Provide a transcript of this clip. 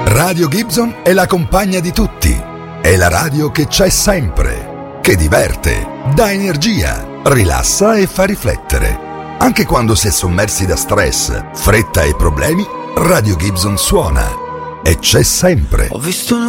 Radio Gibson è la compagna di tutti. È la radio che c'è sempre, che diverte, dà energia, rilassa e fa riflettere. Anche quando si è sommersi da stress, fretta e problemi, Radio Gibson suona e c'è sempre. Ho visto